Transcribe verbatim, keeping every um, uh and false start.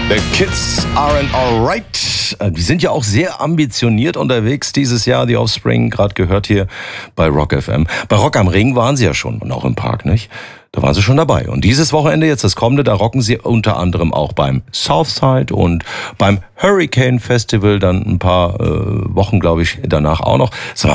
The Kids Aren't Alright. Die sind ja auch sehr ambitioniert unterwegs dieses Jahr, die Offspring, gerade gehört hier bei Rock F M. Bei Rock am Ring waren sie ja schon und auch im Park, nicht? Da waren sie schon dabei. Und dieses Wochenende, jetzt das kommende, da rocken sie unter anderem auch beim Southside und beim Hurricane Festival, dann ein paar äh, Wochen, glaube ich, danach auch noch. Sag mal,